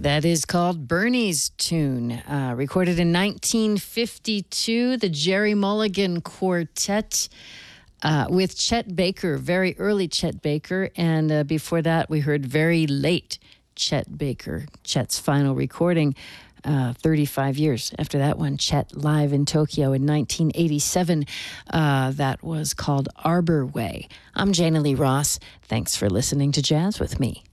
That is called Bernie's Tune, recorded in 1952, the Jerry Mulligan Quartet with Chet Baker, very early Chet Baker. And before that, we heard very late Chet Baker, Chet's final recording 35 years after that one, Chet live in Tokyo in 1987. That was called Arbor Way. I'm Jana Lee Ross. Thanks for listening to Jazz with me.